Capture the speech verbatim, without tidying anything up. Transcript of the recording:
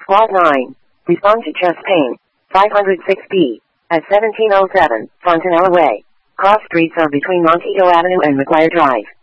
Squad nine. Respond to chest pain. five oh six B. At seventeen oh seven, Fontanella Way. Cross streets are between Montego Avenue and McGuire Drive.